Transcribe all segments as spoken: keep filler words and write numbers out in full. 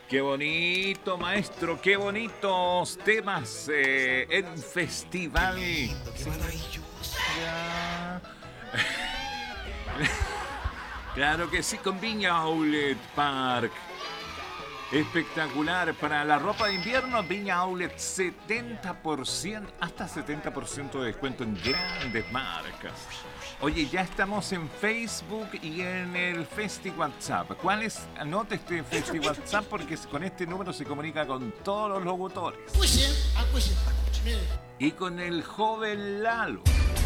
Qué bonito, maestro, qué bonitos temas eh, en festival. Qué lindo, qué maravilloso. Ya. Claro que sí, con Viña Outlet Park. Espectacular. Para la ropa de invierno, Viña Outlet setenta por ciento, hasta setenta por ciento de descuento en grandes marcas. Oye, ya estamos en Facebook y en el Festi WhatsApp. ¿Cuál es? Anote este Festi WhatsApp porque con este número se comunica con todos los locutores. Y con el joven Lalo.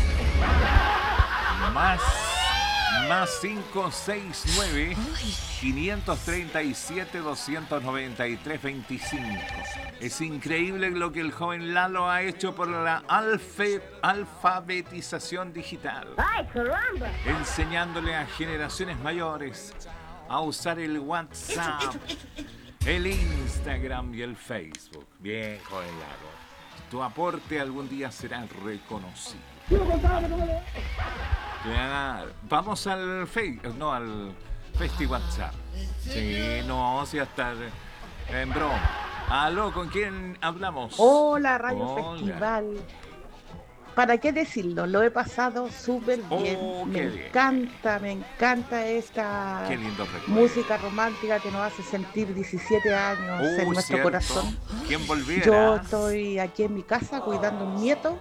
Más, más cinco seis nueve, cinco tres siete, dos nueve tres, dos cinco. Es increíble lo que el joven Lalo ha hecho por la alfe, alfabetización digital. ¡Ay, caramba! Enseñándole a generaciones mayores a usar el WhatsApp, el Instagram y el Facebook. Bien, joven Lalo. Tu aporte algún día será reconocido. Claro. Vamos al Facebook, no, al Festi WhatsApp. Sí, no, si hasta en broma. Aló, ¿con quién hablamos? Hola, Radio Hola. Festival. ¿Para qué decirlo? Lo he pasado súper bien. Oh, me qué bien. encanta, me encanta esta Qué lindo recuerdo. música romántica que nos hace sentir diecisiete años Uh, en nuestro cierto. corazón. ¿Quién volviera? Yo estoy aquí en mi casa cuidando a un nieto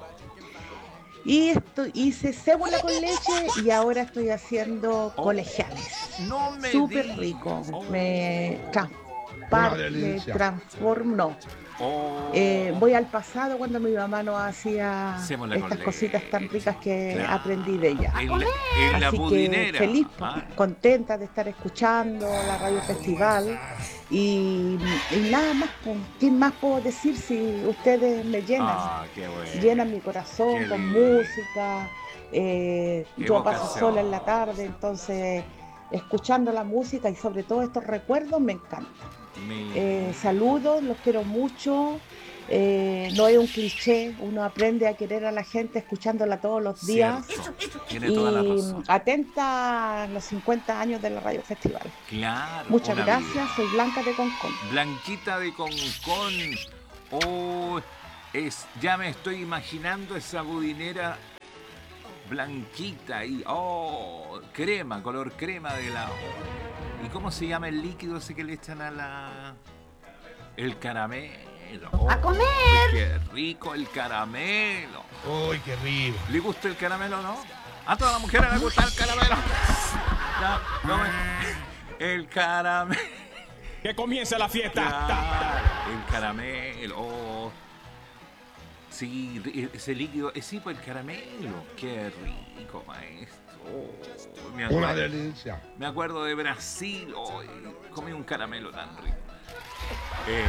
y estoy, hice cébola con leche y ahora estoy haciendo Oh, colegiales. no me Súper digas. rico. Oh. Me, Una transpar- me delicia. transformo. no. Oh. Eh, voy al pasado cuando mi mamá nos hacía Hacémosla con estas cositas tan leche. ricas que Claro. aprendí de ella. En la, en la Así que budinera. feliz, Ah, contenta de estar escuchando la Radio Festival y, y nada más, pues, ¿qué más puedo decir si ustedes me llenan? ah, qué bueno. Llenan mi corazón Qué con lindo. música, eh, yo paso Evocación. sola en la tarde, entonces escuchando la música y sobre todo estos recuerdos me encantan. Mi- Eh, saludos, los quiero mucho. Eh, no es un cliché, uno aprende a querer a la gente escuchándola todos los días. Cierto. Tiene toda la Y razón. atenta a los cincuenta años de la Radio Festival. Claro. Muchas una gracias, vida. soy Blanca de Concón. Blanquita de Concón. Oh, es, ya me estoy imaginando esa budinera blanquita y oh, crema, color crema de la. ¿Y cómo se llama el líquido ese que le echan a la? El caramelo. Oh, ¡A comer! ¡Qué rico el caramelo! Uy, qué rico. ¿Le gusta el caramelo o no? A todas las mujeres les gusta el caramelo. No, no me- El caramelo. Que comience la fiesta. Claro, el caramelo. Oh. Sí, ese líquido. eh, Sí, pues el caramelo. Qué rico, maestro. Oh, me, Una acuerdo, delicia. me acuerdo de Brasil. Oh, comí un caramelo tan rico. Eh,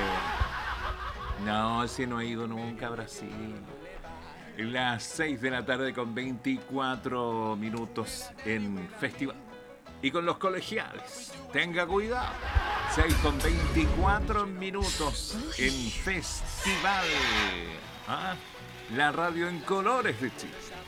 no, ese no he ido nunca a Brasil. Las seis de la tarde con veinticuatro minutos en festival. Y con los colegiales, tenga cuidado. seis con veinticuatro minutos en festival. ¿Ah? La radio en colores de Chile.